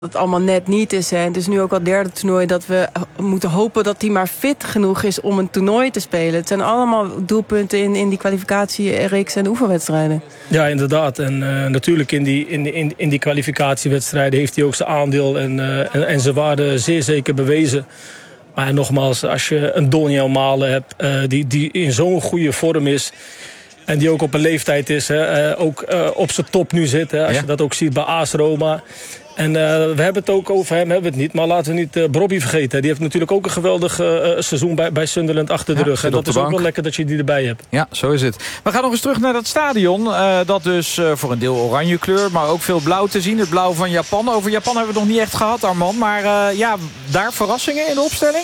het allemaal net niet is. Hè. Het is nu ook al derde toernooi dat we moeten hopen dat hij maar fit genoeg is om een toernooi te spelen. Het zijn allemaal doelpunten in die kwalificatiereeks en de oefenwedstrijden. Ja, inderdaad. En natuurlijk in die kwalificatiewedstrijden heeft hij ook zijn aandeel en zijn waarde zeer zeker bewezen. Maar nogmaals, als je een Doniel Malen hebt die in zo'n goede vorm is en die ook op een leeftijd is, ook op zijn top nu zit. Hè, als je dat ook ziet bij AS Roma. En we hebben het ook over hem, hebben we het niet. Maar laten we niet Brobby vergeten. Die heeft natuurlijk ook een geweldig seizoen bij Sunderland achter de rug. En dat is ook wel lekker dat je die erbij hebt. Ja, zo is het. We gaan nog eens terug naar dat stadion. Dat dus voor een deel oranje kleur, maar ook veel blauw te zien. Het blauw van Japan. Over Japan hebben we het nog niet echt gehad, Armand. Maar daar verrassingen in de opstelling?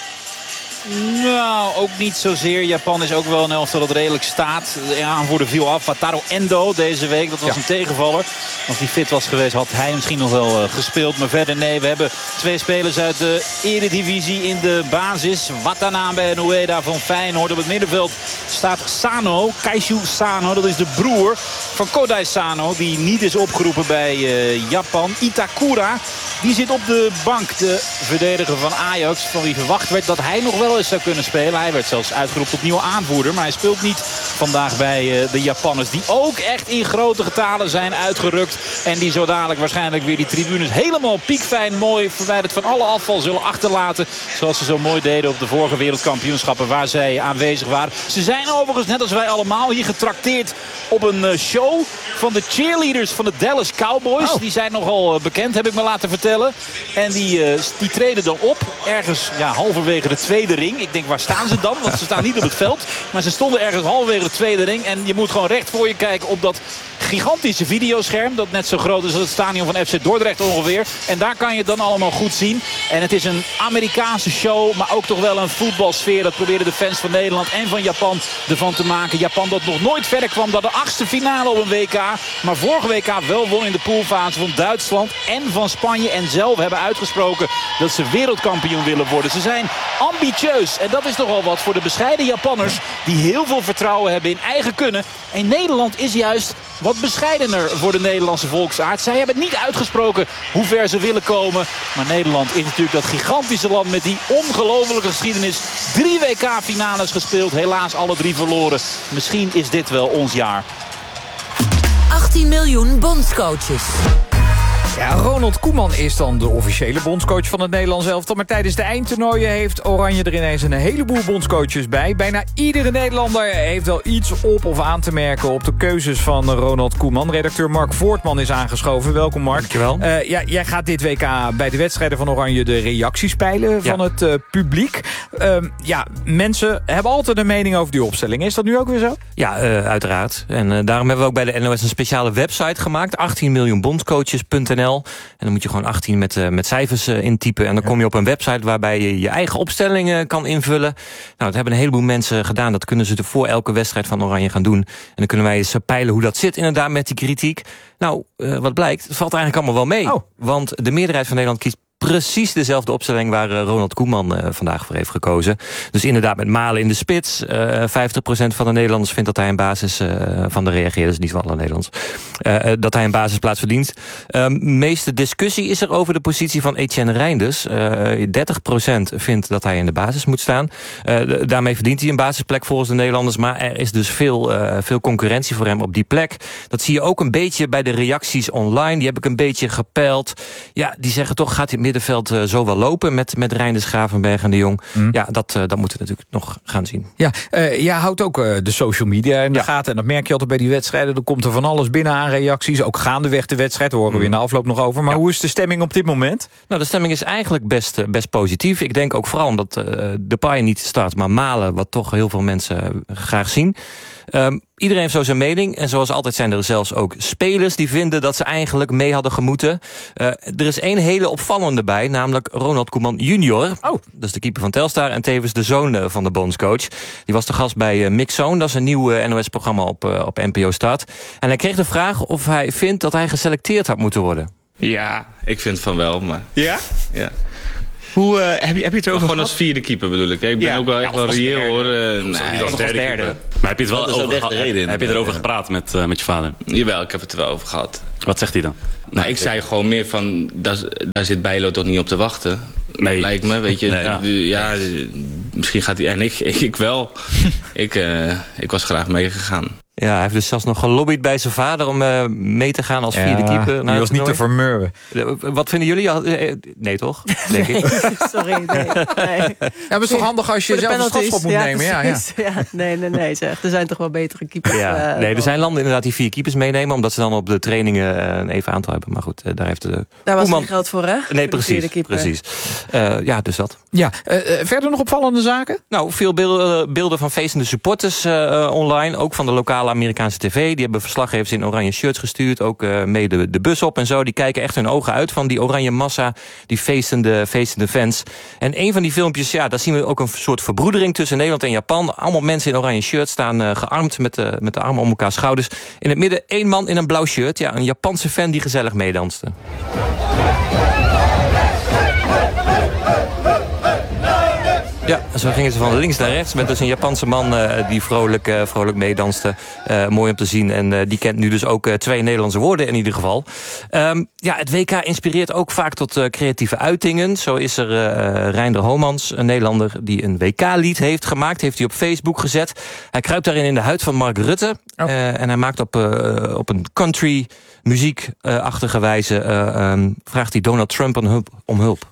Nou, ook niet zozeer. Japan is ook wel een elftal dat redelijk staat. De aanvoerder viel af. Wataru Endo deze week. Dat was een tegenvaller. Als hij fit was geweest had hij misschien nog wel gespeeld. Maar verder nee. We hebben 2 spelers uit de eredivisie in de basis. Watanabe en Ueda van Feyenoord. Op het middenveld staat Sano. Keishu Sano. Dat is de broer van Kodai Sano. Die niet is opgeroepen bij Japan. Itakura. Die zit op de bank. De verdediger van Ajax. Van wie verwacht werd dat hij nog wel eens zou kunnen spelen. Hij werd zelfs uitgeroepen tot nieuwe aanvoerder. Maar hij speelt niet vandaag bij de Japanners. Die ook echt in grote getalen zijn uitgerukt. En die zo dadelijk waarschijnlijk weer die tribunes helemaal piekfijn mooi verwijderd van alle afval zullen achterlaten. Zoals ze zo mooi deden op de vorige wereldkampioenschappen waar zij aanwezig waren. Ze zijn overigens, net als wij allemaal, hier getrakteerd op een show van de cheerleaders van de Dallas Cowboys. Die zijn nogal bekend, heb ik me laten vertellen. En die treden dan op. Ergens halverwege de tweede ring. Ik denk, waar staan ze dan? Want ze staan niet op het veld. Maar ze stonden ergens halverwege de tweede ring. En je moet gewoon recht voor je kijken op dat gigantische videoscherm. Dat net zo groot is als het stadion van FC Dordrecht ongeveer. En daar kan je het dan allemaal goed zien. En het is een Amerikaanse show. Maar ook toch wel een voetbalsfeer. Dat probeerden de fans van Nederland en van Japan ervan te maken. Japan dat nog nooit verder kwam dan de 8e finale op een WK. Maar vorige WK wel won in de poolfase van Duitsland en van Spanje. En zelf hebben uitgesproken dat ze wereldkampioen willen worden. Ze zijn ambitieus. En dat is toch al wat voor de bescheiden Japanners. Die heel veel vertrouwen hebben in eigen kunnen. En Nederland is juist wat bescheidener voor de Nederlandse volksaard. Zij hebben niet uitgesproken hoe ver ze willen komen. Maar Nederland is natuurlijk dat gigantische land met die ongelofelijke geschiedenis. 3 WK-finales gespeeld. Helaas alle 3 verloren. Misschien is dit wel ons jaar. 18 miljoen bondscoaches. Ja, Ronald Koeman is dan de officiële bondscoach van het Nederlands elftal. Maar tijdens de eindtoernooien heeft Oranje er ineens een heleboel bondscoaches bij. Bijna iedere Nederlander heeft wel iets op of aan te merken op de keuzes van Ronald Koeman. Redacteur Mark Voortman is aangeschoven. Welkom, Mark. Dankjewel. Jij gaat dit WK bij de wedstrijden van Oranje de reacties peilen van het publiek. Mensen hebben altijd een mening over die opstelling. Is dat nu ook weer zo? Ja, uiteraard. En daarom hebben we ook bij de NOS een speciale website gemaakt. 18miljoenbondscoaches.nl. En dan moet je gewoon 18 met cijfers intypen. En dan kom je op een website waarbij je je eigen opstellingen kan invullen. Nou, dat hebben een heleboel mensen gedaan. Dat kunnen ze voor elke wedstrijd van Oranje gaan doen. En dan kunnen wij eens peilen hoe dat zit inderdaad met die kritiek. Nou, wat blijkt, het valt eigenlijk allemaal wel mee. Want de meerderheid van Nederland kiest precies dezelfde opstelling waar Ronald Koeman vandaag voor heeft gekozen. Dus inderdaad met Malen in de spits. 50% van de Nederlanders vindt dat hij een basis van de reageerders, niet van alle Nederlanders, dat hij een basisplaats verdient. Meeste discussie is er over de positie van Etienne Reinders. 30% vindt dat hij in de basis moet staan. Daarmee verdient hij een basisplek volgens de Nederlanders, maar er is dus veel concurrentie voor hem op die plek. Dat zie je ook een beetje bij de reacties online. Die heb ik een beetje gepeild. Ja, die zeggen toch, gaat hij het middenveld zo wel lopen met Reinders, Gravenberg en de Jong. Ja, dat moeten we natuurlijk nog gaan zien. Ja, jij houdt ook de social media in de gaten. En dat merk je altijd bij die wedstrijden. Er komt er van alles binnen aan reacties. Ook gaandeweg de wedstrijd. Daar horen we in de afloop nog over. Maar hoe is de stemming op dit moment? Nou, de stemming is eigenlijk best positief. Ik denk ook vooral omdat Depay niet start, maar Malen, wat toch heel veel mensen graag zien. Iedereen heeft zo zijn mening. En zoals altijd zijn er zelfs ook spelers die vinden dat ze eigenlijk mee hadden gemoeten. Er is één hele opvallende bij, namelijk Ronald Koeman junior. Dat is de keeper van Telstar en tevens de zoon van de bondscoach. Die was de gast bij Mixzone. Dat is een nieuw NOS-programma op NPO Start. En hij kreeg de vraag of hij vindt dat hij geselecteerd had moeten worden. Ja, ik vind van wel, maar... Ja? Ja. Heb je het erover gewoon als vierde keeper bedoel ik? Ik ben ook wel echt wel reëel hoor. Als derde. Maar heb je het wel heb je erover gepraat met je vader? Jawel, ik heb het er wel over gehad. Wat zegt hij dan? Nou, ik zei gewoon meer van, daar zit Bijlo toch niet op te wachten. Nee. Lijkt me, weet je. Nee, misschien gaat hij... En ik wel. ik was graag meegegaan. Ja, hij heeft dus zelfs nog gelobbyd bij zijn vader om mee te gaan als vierde keeper. Die was niet te vermurwen. Wat vinden jullie? Nee, toch? Denk ik. Sorry, nee. Ja, maar het is toch handig als je zelf een strafschop moet nemen? Ja. Nee, zeg. Er zijn toch wel betere keepers. Ja, er zijn landen inderdaad die 4 keepers meenemen, omdat ze dan op de trainingen een even aantal hebben. Maar goed, daar heeft daar was geen geld voor, hè? Nee, precies. Dus dat. Ja, verder nog opvallende zaken? Nou, veel beelden van feestende supporters online. Ook van de lokale Amerikaanse tv. Die hebben verslaggevers in oranje shirts gestuurd. Ook mee de bus op en zo. Die kijken echt hun ogen uit van die oranje massa. Die feestende fans. En een van die filmpjes, daar zien we ook een soort verbroedering tussen Nederland en Japan. Allemaal mensen in oranje shirts staan gearmd met de armen om elkaar schouders. In het midden 1 man in een blauw shirt. Ja, een Japanse fan die gezellig meedanste. Ja, zo gingen ze van links naar rechts met dus een Japanse man die vrolijk meedanste. Mooi om te zien. En die kent nu dus ook 2 Nederlandse woorden in ieder geval. Het WK inspireert ook vaak tot creatieve uitingen. Zo is er Reinder Homans, een Nederlander die een WK-lied heeft gemaakt. Heeft hij op Facebook gezet. Hij kruipt daarin in de huid van Mark Rutte. En hij maakt op een country muziekachtige wijze vraagt hij Donald Trump om hulp.